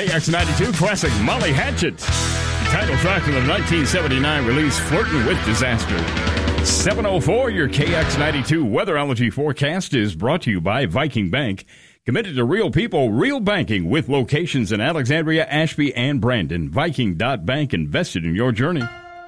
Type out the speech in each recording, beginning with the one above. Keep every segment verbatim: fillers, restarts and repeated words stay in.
K X ninety-two classic Molly Hatchet. The title track from the nineteen seventy-nine release Flirtin' with Disaster. seven oh four, your K X ninety-two weatherology forecast is brought to you by Viking Bank. Committed to real people, real banking with locations in Alexandria, Ashby, and Brandon. Viking dot bank, invested in your journey.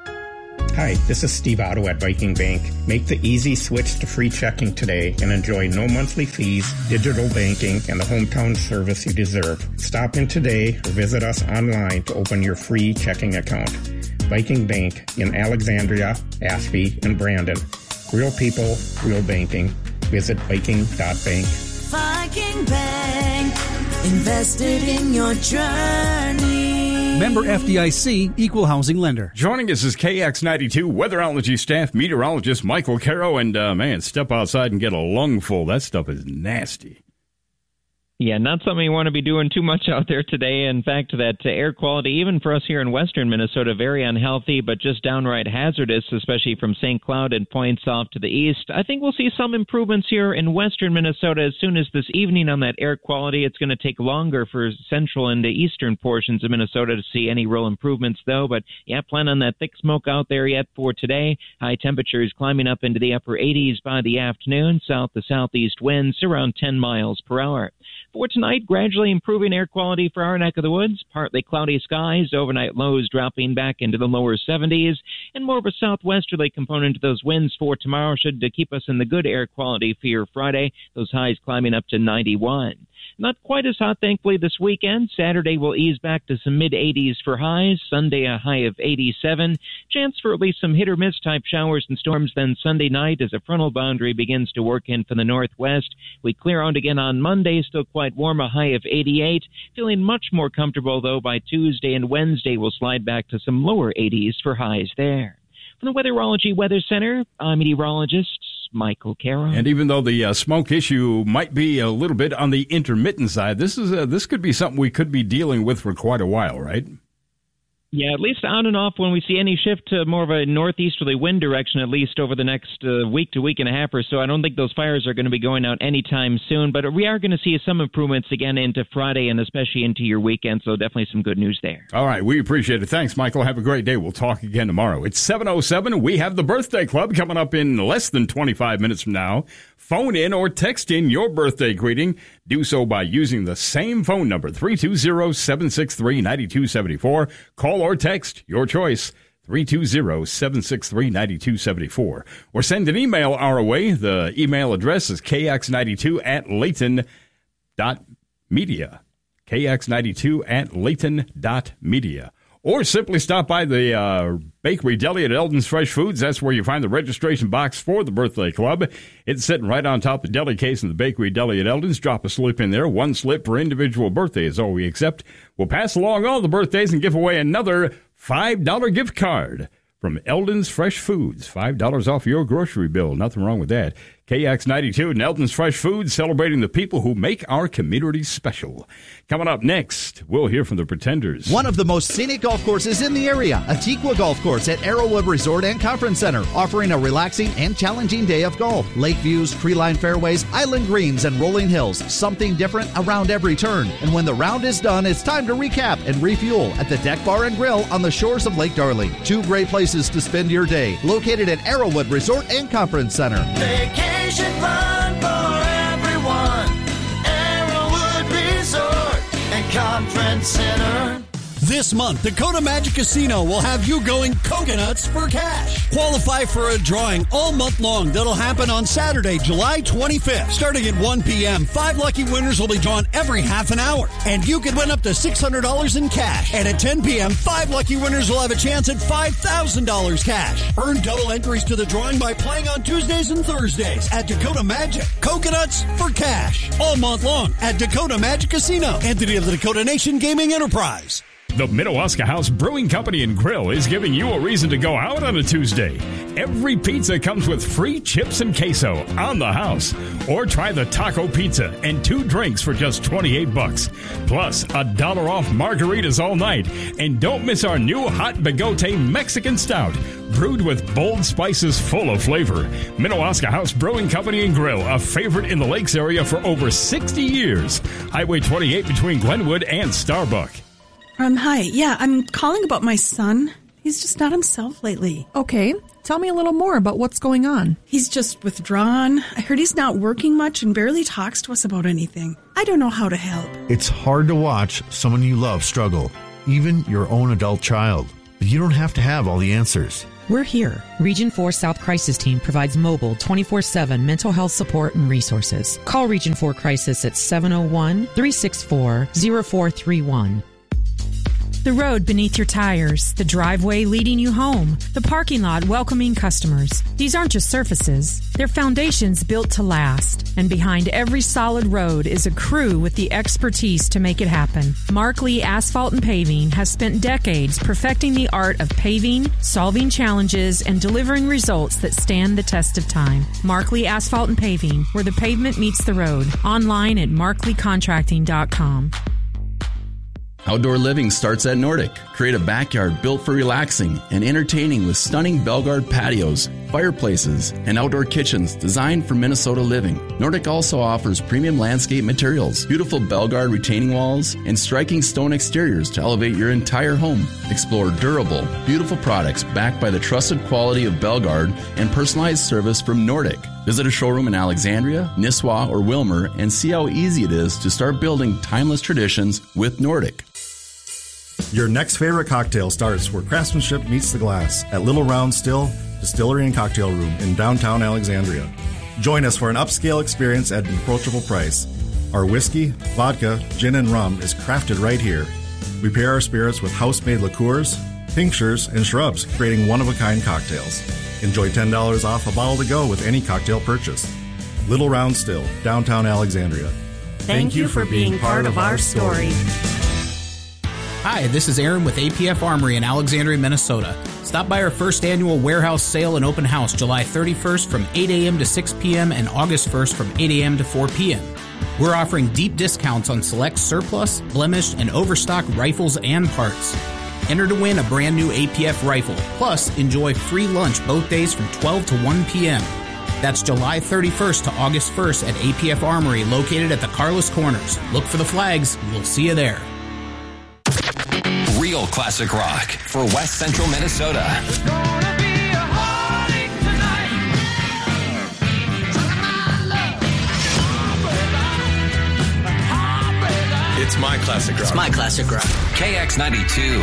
Hi, this is Steve Otto at Viking Bank. Make the easy switch to free checking today and enjoy no monthly fees, digital banking, and the hometown service you deserve. Stop in today or visit us online to open your free checking account. Viking Bank in Alexandria, Ashby, and Brandon. Real people, real banking. Visit Viking dot bank. Viking Bank, invested in your journey. Member F D I C, Equal Housing Lender. Joining us is K X ninety-two weatherology staff meteorologist Michael Caro. And, uh, man, step outside and get a lungful. That stuff is nasty. Yeah, not something you want to be doing too much out there today. In fact, that uh, air quality, even for us here in western Minnesota, very unhealthy, but just downright hazardous, especially from Saint Cloud and points off to the east. I think we'll see some improvements here in western Minnesota as soon as this evening on that air quality. It's going to take longer for central and the eastern portions of Minnesota to see any real improvements, though. But, yeah, plan on that thick smoke out there yet for today. High temperatures climbing up into the upper eighties by the afternoon. South to southeast winds around ten miles per hour. For tonight, gradually improving air quality for our neck of the woods. Partly cloudy skies, overnight lows dropping back into the lower seventies, and more of a southwesterly component to those winds for tomorrow should keep us in the good air quality for your Friday. Those highs climbing up to ninety-one. Not quite as hot, thankfully, this weekend. Saturday will ease back to some mid-eighties for highs. Sunday, a high of eighty-seven. Chance for at least some hit-or-miss type showers and storms then Sunday night as a frontal boundary begins to work in from the northwest. We clear out again on Monday, still quite warm, a high of eighty-eight. Feeling much more comfortable, though, by Tuesday and Wednesday. We'll slide back to some lower eighties for highs there. From the Weatherology Weather Center, I'm meteorologist Michael Caro. And even though the uh, smoke issue might be a little bit on the intermittent side, this is uh, this could be something we could be dealing with for quite a while, right? Yeah, at least on and off when we see any shift to more of a northeasterly wind direction, at least over the next uh, week to week and a half or so. I don't think those fires are going to be going out anytime soon, but we are going to see some improvements again into Friday and especially into your weekend, so definitely some good news there. All right, we appreciate it. Thanks, Michael. Have a great day. We'll talk again tomorrow. It's seven oh seven. We have the Birthday Club coming up in less than twenty-five minutes from now. Phone in or text in your birthday greeting. Do so by using the same phone number, three two zero, seven six three, nine two seven four. Call or text, your choice, three two zero, seven six three, nine two seven four. Or send an email our way. The email address is k x ninety-two at layton dot media. k x ninety-two at layton dot media. Or simply stop by the uh, Bakery Deli at Eldon's Fresh Foods. That's where you find the registration box for the Birthday Club. It's sitting right on top of the deli case in the Bakery Deli at Eldon's. Drop a slip in there. One slip per individual birthday is all we accept. We'll pass along all the birthdays and give away another five dollar gift card from Eldon's Fresh Foods. five dollars off your grocery bill. Nothing wrong with that. K X ninety-two and Eldon's Fresh Foods, celebrating the people who make our community special. Coming up next, we'll hear from the Pretenders. One of the most scenic golf courses in the area, Atiqua Golf Course at Arrowwood Resort and Conference Center, offering a relaxing and challenging day of golf. Lake views, tree-lined fairways, island greens, and rolling hills. Something different around every turn. And when the round is done, it's time to recap and refuel at the Deck Bar and Grill on the shores of Lake Darling. Two great places to spend your day, located at Arrowwood Resort and Conference Center. Vacation fun for everyone. Arrowwood Resort and Conference Center. This month, Dakota Magic Casino will have you going coconuts for cash. Qualify for a drawing all month long that'll happen on Saturday, July twenty-fifth. Starting at one p.m., five lucky winners will be drawn every half an hour. And you could win up to six hundred dollars in cash. And at ten p.m., five lucky winners will have a chance at five thousand dollars cash. Earn double entries to the drawing by playing on Tuesdays and Thursdays at Dakota Magic. Coconuts for cash. All month long at Dakota Magic Casino. Entity of the Dakota Nation Gaming Enterprise. The Minnewaska House Brewing Company and Grill is giving you a reason to go out on a Tuesday. Every pizza comes with free chips and queso on the house. Or try the taco pizza and two drinks for just twenty-eight bucks. Plus, a dollar off margaritas all night. And don't miss our new Hot Bigote Mexican Stout, brewed with bold spices full of flavor. Minnewaska House Brewing Company and Grill, a favorite in the Lakes area for over sixty years. Highway twenty-eight between Glenwood and Starbuck. Um, hi. Yeah, I'm calling about my son. He's just not himself lately. Okay. Tell me a little more about what's going on. He's just withdrawn. I heard he's not working much and barely talks to us about anything. I don't know how to help. It's hard to watch someone you love struggle, even your own adult child. But you don't have to have all the answers. We're here. Region four South Crisis Team provides mobile twenty-four seven mental health support and resources. Call Region four Crisis at seven oh one, three six four, oh four three one. The road beneath your tires, the driveway leading you home, the parking lot welcoming customers. These aren't just surfaces. They're foundations built to last. And behind every solid road is a crew with the expertise to make it happen. Mark Lee Asphalt and Paving has spent decades perfecting the art of paving, solving challenges, and delivering results that stand the test of time. Mark Lee Asphalt and Paving, where the pavement meets the road. Online at mark lee contracting dot com. Outdoor living starts at Nordic. Create a backyard built for relaxing and entertaining with stunning Belgard patios, fireplaces, and outdoor kitchens designed for Minnesota living. Nordic also offers premium landscape materials, beautiful Belgard retaining walls, and striking stone exteriors to elevate your entire home. Explore durable, beautiful products backed by the trusted quality of Belgard and personalized service from Nordic. Visit a showroom in Alexandria, Nisswa, or Wilmer and see how easy it is to start building timeless traditions with Nordic. Your next favorite cocktail starts where craftsmanship meets the glass at Little Round Still Distillery and Cocktail Room in downtown Alexandria. Join us for an upscale experience at an approachable price. Our whiskey, vodka, gin, and rum is crafted right here. We pair our spirits with house-made liqueurs, tinctures, and shrubs, creating one-of-a-kind cocktails. Enjoy ten dollars off a bottle to go with any cocktail purchase. Little Round Still, downtown Alexandria. Thank, Thank you for being part of our story. Hi, this is Aaron with A P F Armory in Alexandria, Minnesota. Stop by our first annual warehouse sale and open house July thirty-first from eight a.m. to six p.m. and August first from eight a.m. to four p.m. We're offering deep discounts on select surplus, blemished, and overstock rifles and parts. Enter to win a brand new A P F rifle, plus enjoy free lunch both days from twelve to one p.m. That's July thirty-first to August first at A P F Armory, located at the Carlos Corners. Look for the flags. We'll see you there. Real classic rock for West Central Minnesota. It's my classic rock. It's my classic rock. K X ninety-two.